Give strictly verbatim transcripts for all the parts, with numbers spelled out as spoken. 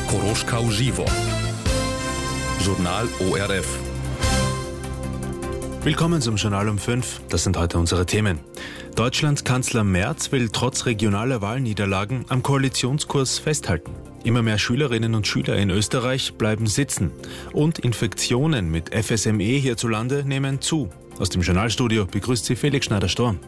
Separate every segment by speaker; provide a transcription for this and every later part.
Speaker 1: Koroška uživo. Journal O R F.
Speaker 2: Willkommen zum Journal um fünf. Das sind heute unsere Themen. Deutschlands Kanzler Merz will trotz regionaler Wahlniederlagen am Koalitionskurs festhalten. Immer mehr Schülerinnen und Schüler in Österreich bleiben sitzen. Und Infektionen mit F S M E hierzulande nehmen zu. Aus dem Journalstudio begrüßt Sie Felix Schneider-Storm.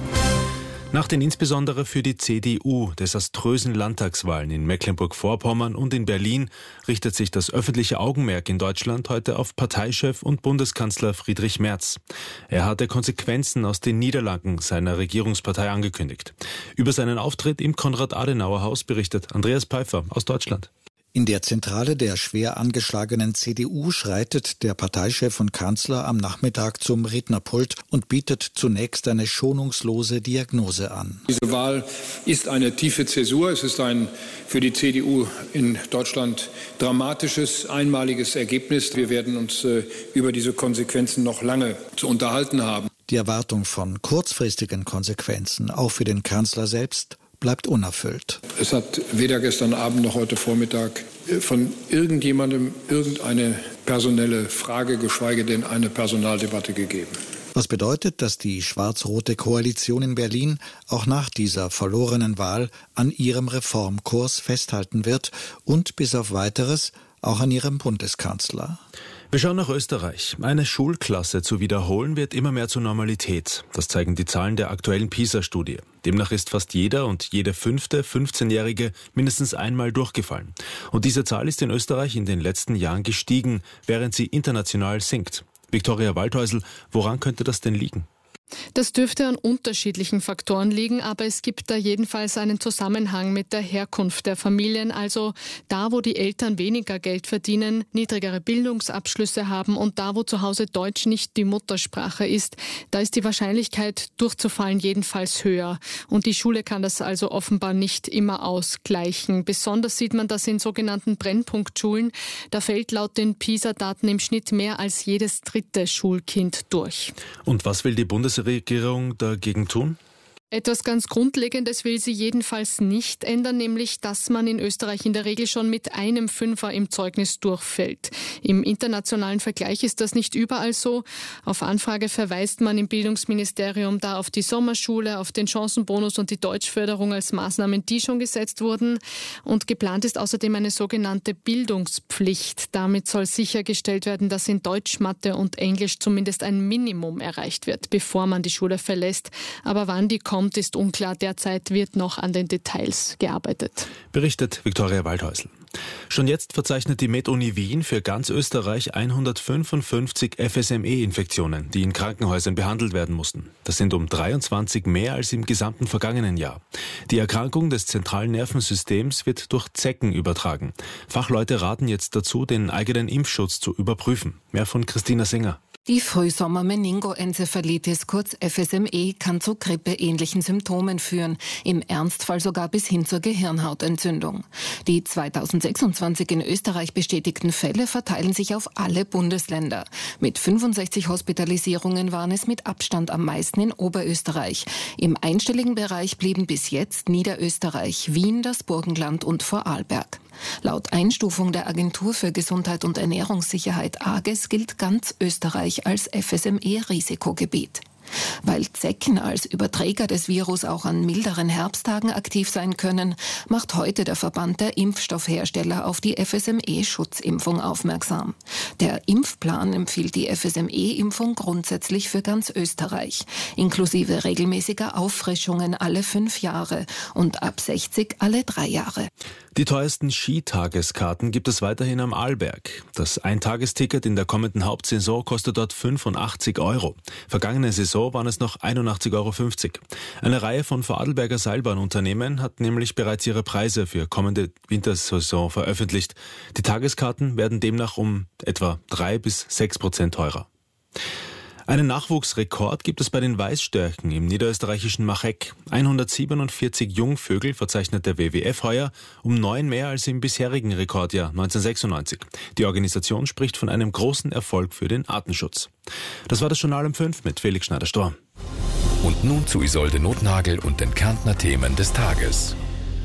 Speaker 2: Nach den insbesondere für die C D U desaströsen Landtagswahlen in Mecklenburg-Vorpommern und in Berlin richtet sich das öffentliche Augenmerk in Deutschland heute auf Parteichef und Bundeskanzler Friedrich Merz. Er hatte Konsequenzen aus den Niederlagen seiner Regierungspartei angekündigt. Über seinen Auftritt im Konrad-Adenauer-Haus berichtet Andreas Pfeiffer aus Deutschland.
Speaker 3: In der Zentrale der schwer angeschlagenen C D U schreitet der Parteichef und Kanzler am Nachmittag zum Rednerpult und bietet zunächst eine schonungslose Diagnose an.
Speaker 4: Diese Wahl ist eine tiefe Zäsur. Es ist ein für die C D U in Deutschland dramatisches, einmaliges Ergebnis. Wir werden uns äh, über diese Konsequenzen noch lange zu unterhalten haben.
Speaker 3: Die Erwartung von kurzfristigen Konsequenzen, auch für den Kanzler selbst, bleibt unerfüllt.
Speaker 4: Es hat weder gestern Abend noch heute Vormittag von irgendjemandem irgendeine personelle Frage, geschweige denn eine Personaldebatte gegeben.
Speaker 3: Was bedeutet, dass die schwarz-rote Koalition in Berlin auch nach dieser verlorenen Wahl an ihrem Reformkurs festhalten wird und bis auf Weiteres auch an ihrem Bundeskanzler.
Speaker 2: Wir schauen nach Österreich. Eine Schulklasse zu wiederholen wird immer mehr zur Normalität. Das zeigen die Zahlen der aktuellen PISA-Studie. Demnach ist fast jeder und jede fünfte fünfzehnjährige mindestens einmal durchgefallen. Und diese Zahl ist in Österreich in den letzten Jahren gestiegen, während sie international sinkt. Viktoria Waldhäusl, woran könnte das denn liegen?
Speaker 5: Das dürfte an unterschiedlichen Faktoren liegen, aber es gibt da jedenfalls einen Zusammenhang mit der Herkunft der Familien, also da, wo die Eltern weniger Geld verdienen, niedrigere Bildungsabschlüsse haben und da, wo zu Hause Deutsch nicht die Muttersprache ist, da ist die Wahrscheinlichkeit durchzufallen jedenfalls höher. Und die Schule kann das also offenbar nicht immer ausgleichen. Besonders sieht man das in sogenannten Brennpunktschulen. Da fällt laut den PISA-Daten im Schnitt mehr als jedes dritte Schulkind durch.
Speaker 2: Und was will die Bundesregierung Regierung dagegen tun?
Speaker 5: Etwas ganz Grundlegendes will sie jedenfalls nicht ändern, nämlich dass man in Österreich in der Regel schon mit einem Fünfer im Zeugnis durchfällt. Im internationalen Vergleich ist das nicht überall so. Auf Anfrage verweist man im Bildungsministerium da auf die Sommerschule, auf den Chancenbonus und die Deutschförderung als Maßnahmen, die schon gesetzt wurden. Und geplant ist außerdem eine sogenannte Bildungspflicht. Damit soll sichergestellt werden, dass in Deutsch, Mathe und Englisch zumindest ein Minimum erreicht wird, bevor man die Schule verlässt. Aber wann die kommt, ist unklar. Derzeit wird noch an den Details gearbeitet.
Speaker 2: Berichtet Viktoria Waldhäusl. Schon jetzt verzeichnet die MedUni Wien für ganz Österreich hundertfünfundfünfzig F S M E-Infektionen, die in Krankenhäusern behandelt werden mussten. Das sind um dreiundzwanzig mehr als im gesamten vergangenen Jahr. Die Erkrankung des zentralen Nervensystems wird durch Zecken übertragen. Fachleute raten jetzt dazu, den eigenen Impfschutz zu überprüfen. Mehr von Christina Singer.
Speaker 6: Die Frühsommer-Meningoenzephalitis, kurz F S M E, kann zu grippeähnlichen Symptomen führen, im Ernstfall sogar bis hin zur Gehirnhautentzündung. Die zweitausendsechsundzwanzig in Österreich bestätigten Fälle verteilen sich auf alle Bundesländer. Mit fünfundsechzig Hospitalisierungen waren es mit Abstand am meisten in Oberösterreich. Im einstelligen Bereich blieben bis jetzt Niederösterreich, Wien, das Burgenland und Vorarlberg. Laut Einstufung der Agentur für Gesundheit und Ernährungssicherheit AGES gilt ganz Österreich als F S M E-Risikogebiet. Weil Zecken als Überträger des Virus auch an milderen Herbsttagen aktiv sein können, macht heute der Verband der Impfstoffhersteller auf die F S M E-Schutzimpfung aufmerksam. Der Impfplan empfiehlt die F S M E-Impfung grundsätzlich für ganz Österreich, inklusive regelmäßiger Auffrischungen alle fünf Jahre und ab sechzig alle drei Jahre.
Speaker 2: Die teuersten Skitageskarten gibt es weiterhin am Arlberg. Das Eintagesticket in der kommenden Hauptsaison kostet dort fünfundachtzig Euro. Vergangene Saison waren es noch einundachtzig Euro fünfzig. Eine Reihe von Vorarlberger Seilbahnunternehmen hat nämlich bereits ihre Preise für kommende Wintersaison veröffentlicht. Die Tageskarten werden demnach um etwa drei bis sechs Prozent teurer. Einen Nachwuchsrekord gibt es bei den Weißstörchen im niederösterreichischen Machegg. hundertsiebenundvierzig Jungvögel verzeichnet der W W F heuer, um neun mehr als im bisherigen Rekordjahr neunzehnhundertsechsundneunzig. Die Organisation spricht von einem großen Erfolg für den Artenschutz. Das war das Journal um fünf mit Felix Schneider-Storm.
Speaker 1: Und nun zu Isolde Nothnagel und den Kärntner Themen des Tages.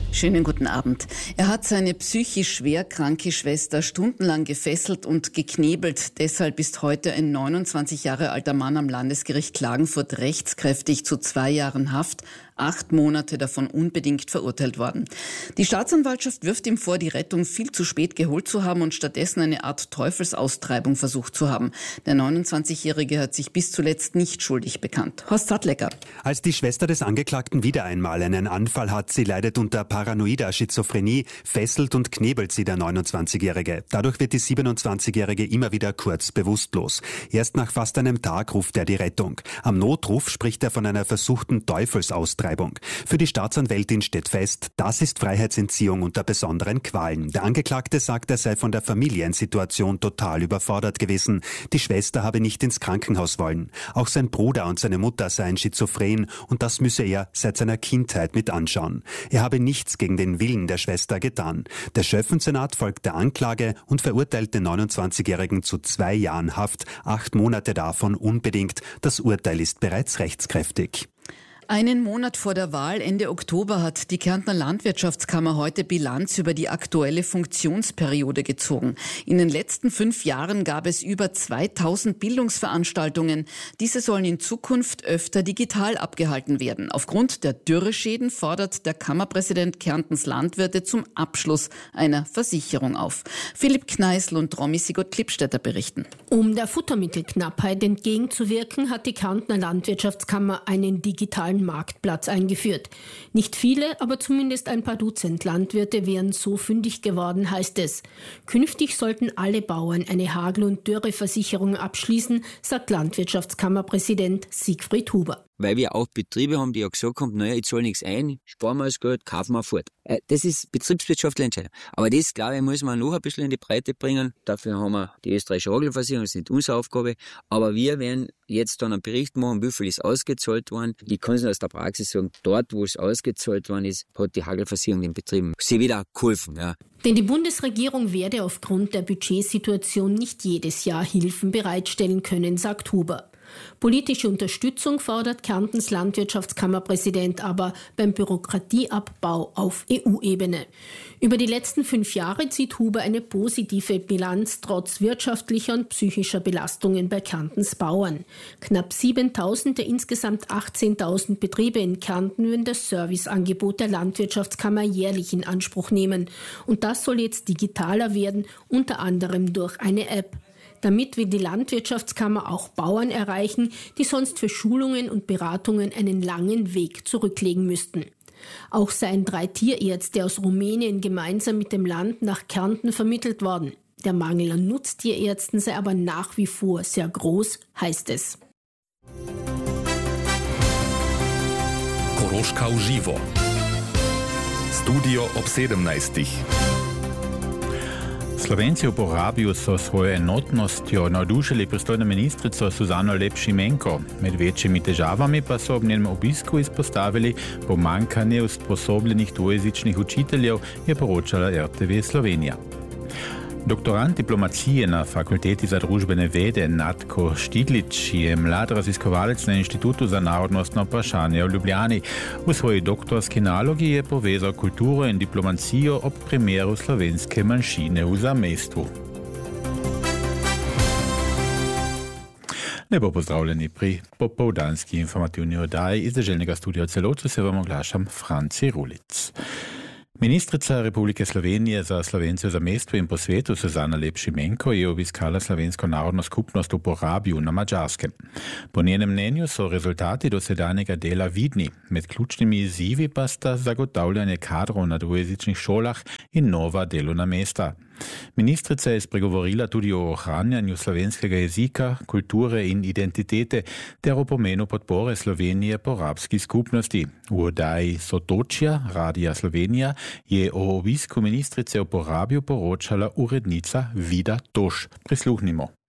Speaker 7: Schönen guten Abend. Er hat seine psychisch schwer kranke Schwester stundenlang gefesselt und geknebelt. Deshalb ist heute ein neunundzwanzig Jahre alter Mann am Landesgericht Klagenfurt rechtskräftig zu zwei Jahren Haft, acht Monate davon unbedingt verurteilt worden. Die Staatsanwaltschaft wirft ihm vor, die Rettung viel zu spät geholt zu haben und stattdessen eine Art Teufelsaustreibung versucht zu haben. Der neunundzwanzigjährige hat sich bis zuletzt nicht schuldig bekannt. Horst Sattlecker.
Speaker 8: Als die Schwester des Angeklagten wieder einmal einen Anfall hat, sie leidet unter paranoider Schizophrenie, fesselt und knebelt sie der neunundzwanzigjährige. Dadurch wird die siebenundzwanzigjährige immer wieder kurz bewusstlos. Erst nach fast einem Tag ruft er die Rettung. Am Notruf spricht er von einer versuchten Teufelsaustreibung. Für die Staatsanwältin steht fest, das ist Freiheitsentziehung unter besonderen Qualen. Der Angeklagte sagt, er sei von der Familiensituation total überfordert gewesen. Die Schwester habe nicht ins Krankenhaus wollen. Auch sein Bruder und seine Mutter seien schizophren und das müsse er seit seiner Kindheit mit anschauen. Er habe nichts gegen den Willen der Schwester getan. Der Schöffensenat folgt der Anklage und verurteilt den neunundzwanzigjährigen zu zwei Jahren Haft, acht Monate davon unbedingt. Das Urteil ist bereits rechtskräftig.
Speaker 7: Einen Monat vor der Wahl, Ende Oktober, hat die Kärntner Landwirtschaftskammer heute Bilanz über die aktuelle Funktionsperiode gezogen. In den letzten fünf Jahren gab es über zweitausend Bildungsveranstaltungen. Diese sollen in Zukunft öfter digital abgehalten werden. Aufgrund der Dürreschäden fordert der Kammerpräsident Kärntens Landwirte zum Abschluss einer Versicherung auf. Philipp Kneißl und Romy Sigurd-Klippstädter berichten.
Speaker 9: Um der Futtermittelknappheit entgegenzuwirken, hat die Kärntner Landwirtschaftskammer einen digitalen Marktplatz eingeführt. Nicht viele, aber zumindest ein paar Dutzend Landwirte wären so fündig geworden, heißt es. Künftig sollten alle Bauern eine Hagel- und Dürreversicherung abschließen, sagt Landwirtschaftskammerpräsident Siegfried Huber.
Speaker 10: Weil wir auch Betriebe haben, die ja gesagt haben, naja, ich zahle nichts ein, sparen wir das Geld, kaufen wir fort. Das ist betriebswirtschaftliche Entscheidung. Aber das, glaube ich, muss man noch ein bisschen in die Breite bringen. Dafür haben wir die österreichische Hagelversicherung, das ist nicht unsere Aufgabe. Aber wir werden jetzt dann einen Bericht machen, wie viel ist ausgezahlt worden. Ich kann es aus der Praxis sagen, dort, wo es ausgezahlt worden ist, hat die Hagelversicherung den Betrieben sie wieder geholfen. Ja.
Speaker 9: Denn die Bundesregierung werde aufgrund der Budgetsituation nicht jedes Jahr Hilfen bereitstellen können, sagt Huber. Politische Unterstützung fordert Kärntens Landwirtschaftskammerpräsident aber beim Bürokratieabbau auf E U-Ebene. Über die letzten fünf Jahre zieht Huber eine positive Bilanz trotz wirtschaftlicher und psychischer Belastungen bei Kärntens Bauern. Knapp siebentausend der insgesamt achtzehntausend Betriebe in Kärnten würden das Serviceangebot der Landwirtschaftskammer jährlich in Anspruch nehmen. Und das soll jetzt digitaler werden, unter anderem durch eine App. Damit will die Landwirtschaftskammer auch Bauern erreichen, die sonst für Schulungen und Beratungen einen langen Weg zurücklegen müssten. Auch seien drei Tierärzte aus Rumänien gemeinsam mit dem Land nach Kärnten vermittelt worden. Der Mangel an Nutztierärzten sei aber nach wie vor sehr groß, heißt es.
Speaker 1: Koroška uživo. Studio ob sedemnajstih.
Speaker 11: Slovenci uporabijo so svojo enotnostjo navdušili pristojno ministrico Suzano Lep-Šimenko. Med večjimi težavami pa so ob njenem obisku izpostavili pomanjkanje usposobljenih dvojezičnih učiteljev, je poročala R T V Slovenija. Doktorant diplomacije na Fakulteti za družbene vede Natko Štiglič je mlad raziskovalec na Inštitutu za narodnostno vprašanje v Ljubljani. V svoji doktorski nalogi je povezal kulturo in diplomacijo ob primeru slovenske manjšine v zamejstvu. Lepo pozdravljeni pri popoldanski informativni oddaji iz deželnega studia v Celovcu, se vam oglašam Franci Rulic. Ministrica Republike Slovenije za Slovence v zamejstvu in po svetu Suzana Lep-Šimenko je obiskala slovensko narodno skupnost v Porabju na Madžarskem. Po njenem mnenju so rezultati dosedanjega dela vidni, med ključnimi izzivi pa sta zagotavljanje kadrov na dvojezičnih šolah in nova delovna mesta. Ministrica je spregovorila tudi o ohranjanju slovenskega jezika, kulture in identitete ter o pomenu podpore Slovenije porabski skupnosti. V oddaji Sotočja, Radija Slovenija, je o obisku ministrice v Porabju poročala urednica Vida Toš. Prisluhnimo.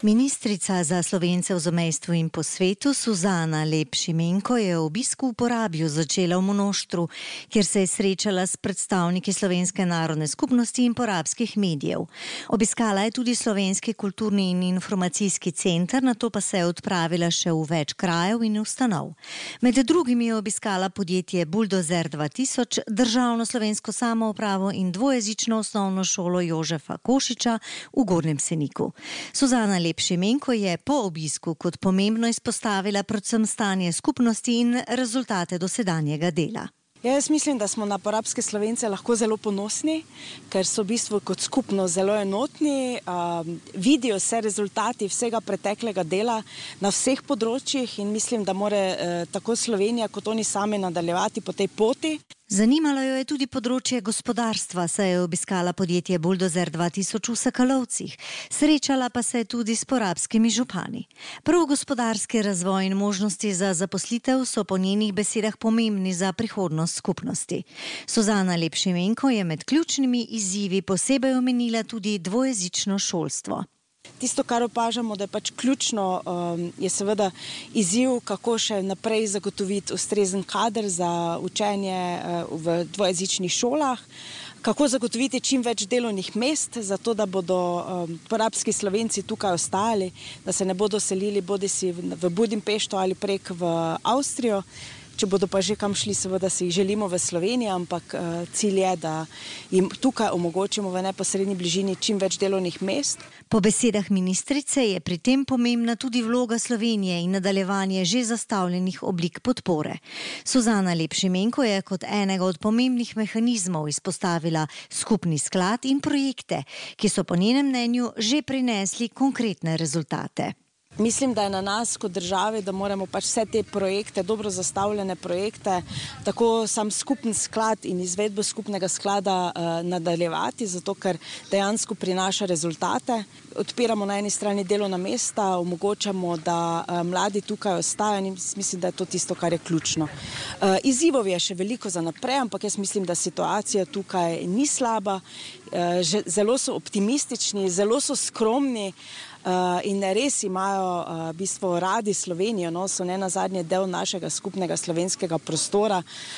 Speaker 12: Ministrica za Slovence v zamejstvu in po svetu Suzana Lep-Šimenko je obisk v Porabju začela v Monoštru, kjer se je srečala s predstavniki Slovenske narodne skupnosti in porabskih medijev. Obiskala je tudi Slovenski kulturni in informacijski center, nato pa se je odpravila še v več krajev in ustanov. Med drugim je obiskala podjetje Buldozer dva tisoč, državno slovensko samoupravo in dvojezično osnovno šolo Jožefa Košiča v Gornjem Seniku. Suzana Lep-Šimenko je po obisku kot pomembno izpostavila predvsem stanje skupnosti in rezultate dosedanjega dela.
Speaker 13: Ja, jaz mislim, da smo na porabske Slovence lahko zelo ponosni, ker so v bistvu kot skupnost zelo enotni, uh, vidijo se rezultati vsega preteklega dela na vseh področjih in mislim, da mora uh, tako Slovenija kot oni sami nadaljevati po tej poti.
Speaker 12: Zanimalo jo je tudi področje gospodarstva, saj je obiskala podjetje Buldozer dva tisoč v Sakalovcih. Srečala pa se je tudi s porabskimi župani. Prav gospodarski razvoj in možnosti za zaposlitev so po njenih besedah pomembni za prihodnost skupnosti. Suzana Lep-Šimenko je med ključnimi izzivi posebej omenila tudi dvojezično šolstvo.
Speaker 13: Tisto, kar opažamo, da je pač ključno, je seveda izziv, kako še naprej zagotoviti ustrezen kader za učenje v dvojezičnih šolah, kako zagotoviti čim več delovnih mest, zato da bodo porabski Slovenci tukaj ostali, da se ne bodo selili bodisi v Budimpešto ali prek v Avstrijo. Če bodo pa že kam šli, seveda si jih želimo v Sloveniji, ampak uh, cilj je, da jim tukaj omogočimo v neposrednji bližini čim več delovnih mest.
Speaker 12: Po besedah ministrice je pri tem pomembna tudi vloga Slovenije in nadaljevanje že zastavljenih oblik podpore. Suzana Lep-Šimenko je kot enega od pomembnih mehanizmov izpostavila skupni sklad in projekte, ki so po njenem mnenju že prinesli konkretne rezultate.
Speaker 13: Mislim, da je na nas kot državi, da moramo pač vse te projekte, dobro zastavljene projekte, tako sam skupen sklad in izvedbo skupnega sklada uh, nadaljevati, zato ker dejansko prinaša rezultate. Odpiramo na eni strani delovna mesta, omogočamo, da uh, mladi tukaj ostajajo in mislim, da je to tisto, kar je ključno. Uh, izzivov je še veliko za naprej, ampak jaz mislim, da situacija tukaj ni slaba, uh, že, zelo so optimistični, zelo so skromni. Uh, in res imajo uh, v bistvu radi Slovenijo, no, so ne nazadnje del našega skupnega slovenskega prostora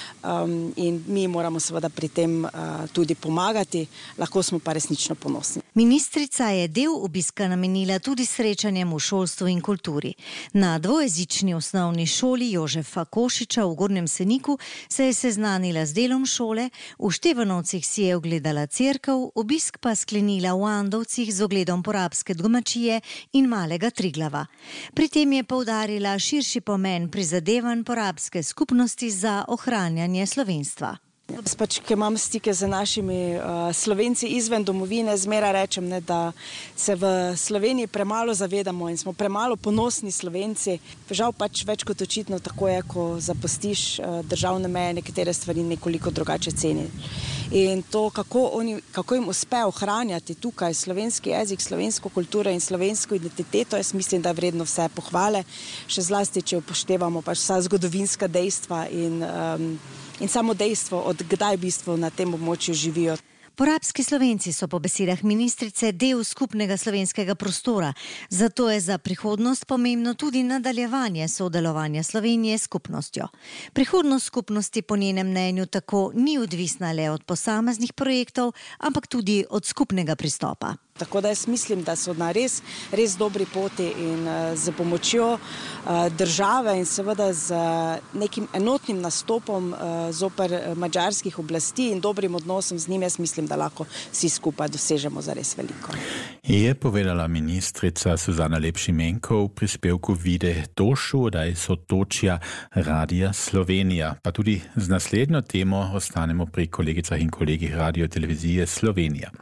Speaker 13: um, in mi moramo seveda pri tem uh, tudi pomagati, lahko smo pa resnično ponosni.
Speaker 12: Ministrica je del obiska namenila tudi srečanjem v šolstvu in kulturi. Na dvojezični osnovni šoli Jožefa Košiča v Gornjem Seniku se je seznanila z delom šole, v Števanovcih si je ogledala cerkev, obisk pa sklenila v Andovcih z ogledom porabske domačije in Malega Triglava. Pri tem je poudarila širši pomen prizadevanj porabske skupnosti za ohranjanje slovenstva.
Speaker 13: Pač, ki imam stike z našimi uh, Slovenci izven domovine, zmeraj rečem, ne, da se v Sloveniji premalo zavedamo in smo premalo ponosni Slovenci. Žal pač več kot očitno tako je, ko zapustiš uh, državne meje, nekatere stvari nekoliko drugače ceni. In to, kako, oni, kako jim uspe ohranjati tukaj slovenski jezik, slovensko kulturo in slovensko identiteto, jaz mislim, da je vredno vse pohvale, še zlasti, če upoštevamo pač vsa zgodovinska dejstva in um, in samo dejstvo, od kdaj v bistvu na tem območju živijo.
Speaker 12: Porabski Slovenci so po besedah ministrice del skupnega slovenskega prostora, zato je za prihodnost pomembno tudi nadaljevanje sodelovanja Slovenije s skupnostjo. Prihodnost skupnosti po njenem mnenju tako ni odvisna le od posameznih projektov, ampak tudi od skupnega pristopa.
Speaker 13: Tako da jaz mislim, da so na res, res dobri poti in uh, z pomočjo uh, države in seveda z uh, nekim enotnim nastopom uh, zoper uh, madžarskih oblasti in dobrim odnosom z njim, jaz mislim, da lahko vsi skupaj dosežemo zares veliko.
Speaker 11: Je povedala ministrica Suzana Lep-Šimenko v prispevku Vide Tošu, da je sotočja Radia Slovenija. Pa tudi z naslednjo temo ostanemo pri kolegicah in kolegih Radio Televizije Slovenija.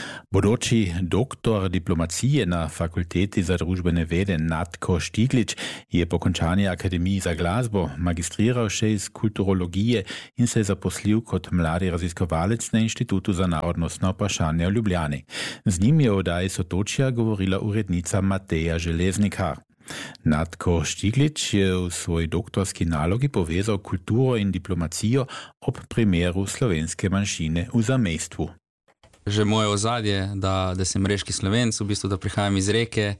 Speaker 11: Bodoči doktor diplomacije na Fakulteti za družbene vede Natko Štiglič je po končani akademiji za glasbo magistriral še iz kulturologije in se je zaposlil kot mladi raziskovalec na Inštitutu za narodnostna vprašanja v Ljubljani. Z njim je o oddaji Sotočja govorila urednica Mateja Železnikar. Natko Štiglič je v svoji doktorski nalogi povezal kulturo in diplomacijo ob primeru slovenske manjšine v zamejstvu.
Speaker 14: Že moje ozadje, da, da sem reški Slovenc, v bistvu, da prihajam iz Reke,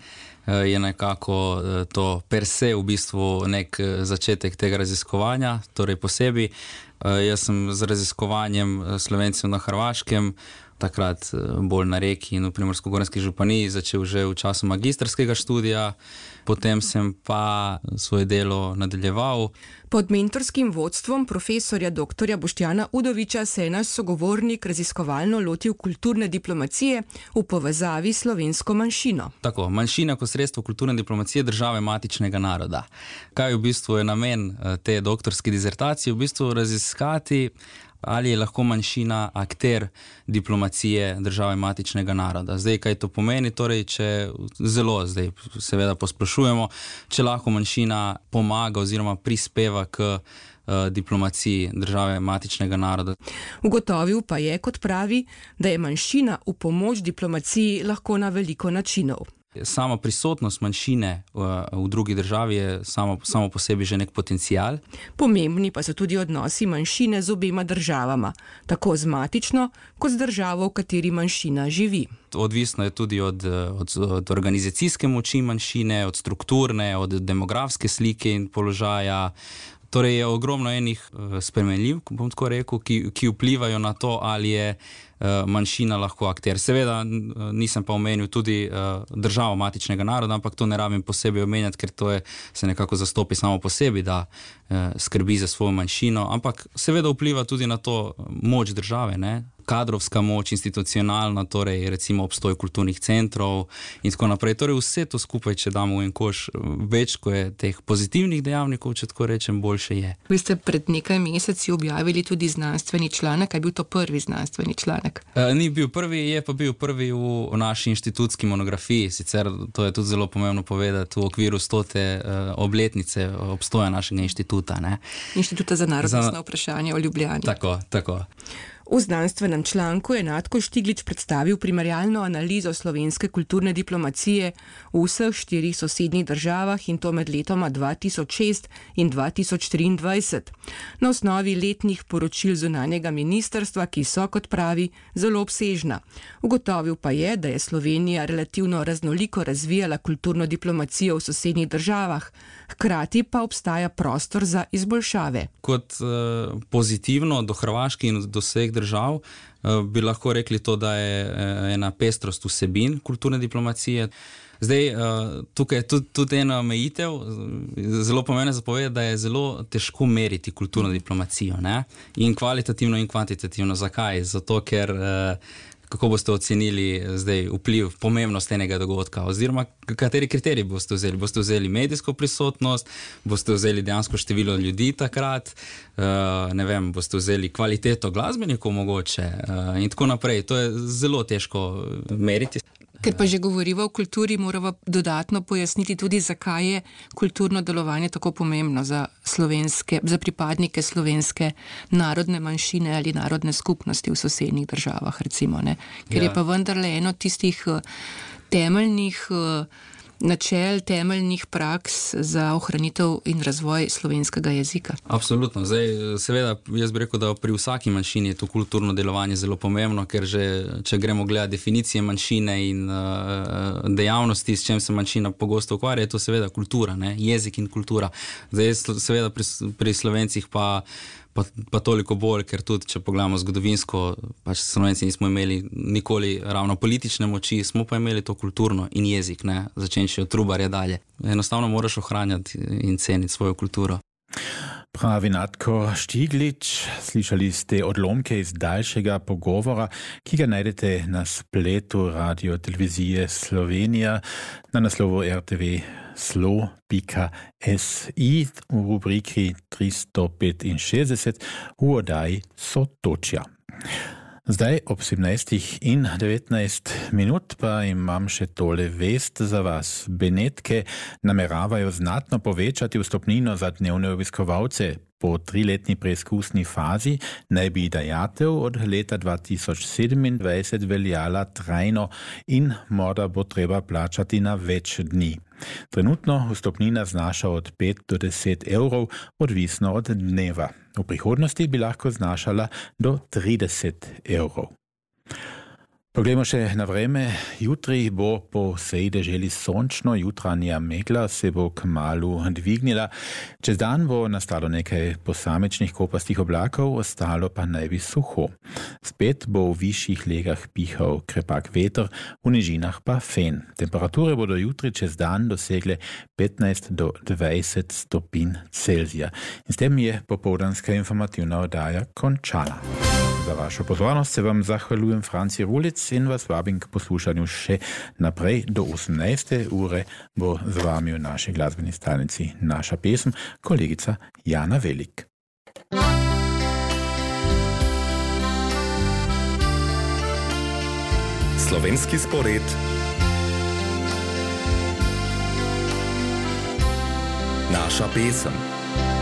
Speaker 14: je nekako to per se v bistvu nek začetek tega raziskovanja, torej posebej. Jaz sem z raziskovanjem Slovencev na Hrvaškem, takrat bolj na Reki in v Primorsko-goranski županiji, začel že v času magistrskega študija, potem sem pa svoje delo nadaljeval.
Speaker 15: Pod mentorskim vodstvom profesorja doktorja Boštjana Udoviča se je naš sogovornik raziskovalno lotil kulturne diplomacije v povezavi s slovensko manjšino.
Speaker 14: Tako, manjšina kot sredstvo kulturne diplomacije države matičnega naroda. Kaj v bistvu je namen te doktorske dizertacije? V bistvu raziskati, ali je lahko manjšina akter diplomacije države matičnega naroda. Zdaj, kaj to pomeni? Torej, če zelo zdaj seveda posplošujemo, če lahko manjšina pomaga oziroma prispeva k uh, diplomaciji države matičnega naroda.
Speaker 15: Ugotovil pa je, kot pravi, da je manjšina v pomoč diplomaciji lahko na veliko načinov.
Speaker 14: Sama prisotnost manjšine v, v drugi državi je samo, samo po sebi že nek potencial.
Speaker 15: Pomembni pa so tudi odnosi manjšine z obema državama, tako z matično, kot z državo, v kateri manjšina živi.
Speaker 14: Odvisno je tudi od, od, od organizacijske moči manjšine, od strukturne, od demografske slike in položaja. Torej je ogromno enih spremenljiv, bom tako rekel, ki, ki vplivajo na to, ali je manjšina lahko akter. Seveda nisem pa omenil tudi državo matičnega naroda, ampak to ne rabim posebej omenjati, ker to je, se nekako zastopi samo po sebi, da skrbi za svojo manjšino, ampak seveda vpliva tudi na to moč države, ne? Kadrovska moč, institucionalna, torej recimo obstoj kulturnih centrov in tako naprej. Torej vse to skupaj, če damo v en koš, več, ko je teh pozitivnih dejavnikov, če tako rečem, boljše je.
Speaker 15: Vi ste pred nekaj meseci objavili tudi znanstveni članek, je bil to prvi znanstveni članek?
Speaker 14: E, ni bil prvi, je pa bil prvi v naši inštitutski monografiji, sicer to je tudi zelo pomembno povedati v okviru stote uh, obletnice obstoja našega inštituta. Ne?
Speaker 15: Inštituta za narodnostna za... vprašanja v Ljubljani.
Speaker 14: Tako, tako.
Speaker 15: V znanstvenem članku je Natko Štiglič predstavil primerjalno analizo slovenske kulturne diplomacije v vseh štirih sosednjih državah in to med letoma dva tisoč šest in dva tisoč triindvajset. Na osnovi letnih poročil zunanjega ministrstva, ki so, kot pravi, zelo obsežna. Ugotovil pa je, da je Slovenija relativno raznoliko razvijala kulturno diplomacijo v sosednjih državah, hkrati pa obstaja prostor za izboljšave.
Speaker 14: Kot uh, pozitivno do Hrvaške in do vseh držav bi lahko rekli to, da je ena pestrost vsebin kulturne diplomacije. Zdaj, tukaj je tudi, tudi ena omejitev, zelo pomembno zapovedati, da je zelo težko meriti kulturno diplomacijo, ne? In kvalitativno in kvantitativno. Zakaj? Zato, ker kako boste ocenili zdaj vpliv, pomembnost enega dogodka, oziroma kateri kriteriji boste vzeli? Boste vzeli medijsko prisotnost, boste vzeli dejansko število ljudi takrat, uh, ne vem, boste vzeli kvaliteto glasbenikov mogoče uh, in tako naprej. To je zelo težko meriti.
Speaker 15: Ker pa že govoriva o kulturi, morava dodatno pojasniti tudi, zakaj je kulturno delovanje tako pomembno za slovenske, za pripadnike slovenske narodne manjšine ali narodne skupnosti v sosednjih državah, recimo, ne. Ker ja. Je pa vendarle eno tistih temeljnih načel, temeljnih praks za ohranitev in razvoj slovenskega jezika.
Speaker 14: Absolutno. Zdaj, seveda, jaz bi rekel, da pri vsaki manjšini je to kulturno delovanje zelo pomembno, ker že, če gremo gledati definicije manjšine in uh, dejavnosti, s čem se manjšina pogosto ukvarja, je to seveda kultura, ne? Jezik in kultura. Zdaj, seveda, pri, pri Slovencih pa Pa, pa toliko bolj, ker tudi, če pogledamo zgodovinsko, pač Slovenci nismo imeli nikoli ravno politične moči, smo pa imeli to kulturno in jezik, ne, začenši od Trubarja dalje. Enostavno moraš ohranjati in ceniti svojo kulturo.
Speaker 11: Pravi Natko Štiglič, slišali ste odlomke iz daljšega pogovora, ki ga najdete na spletu Radio Televizije Slovenija na naslovu R T V slo pika si v rubriki tristo petinšestdeset v oddaji Sotočja. Zdaj ob sedemnajstih in devetnajst minut pa imam še tole vest za vas. Benetke nameravajo znatno povečati vstopnino za dnevne obiskovalce. Po triletni preizkusni fazi naj bi dajatev od leta dva tisoč sedemindvajset veljala trajno in morda bo treba plačati na več dni. Trenutno vstopnina znaša od pet do deset evrov, odvisno od dneva. V prihodnosti bi lahko znašala do trideset evrov. Poglejmo še na vreme. Jutri bo po vsej deželi sončno, jutranja megla se bo kmalu dvignila. Čez dan bo nastalo nekaj posamičnih kopastih oblakov, ostalo pa naj bi suho. Spet bo v višjih legah pihal krepak veter, v nižinah pa fen. Temperature bodo jutri čez dan dosegle petnajst do dvajset stopinj Celzija. In s tem je popoldanska informativna oddaja končala. Za vašo pozornost se vam zahvaljujem Franci Rulic in vas vabim k poslušanju še naprej. Do osemnajste ure bo z vami v naši glasbeni stalnici naša pesem, kolegica Jana Velik.
Speaker 1: Slovenski spored naša pesem.